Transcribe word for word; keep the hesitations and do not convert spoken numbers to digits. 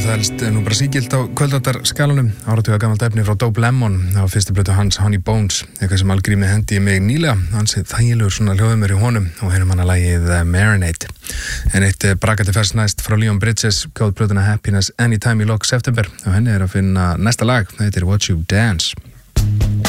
það helst nú bara sígilt á kvöldatarskalanum. Áratuga gamalt efni frá Dope Lemon á fyrstu plötu hans Honey Bones, eitthvað sem Algrími hendi í mig nýlega. Hans er þægilegur svona hljóðumur í honum og heyrum hana lagið Marinade. En eitt brakandi fers næst frá Leon Bridges, góð plötuna Happiness Anytime í lok september og henni er að finna næsta lag, þetta er Watch You Dance.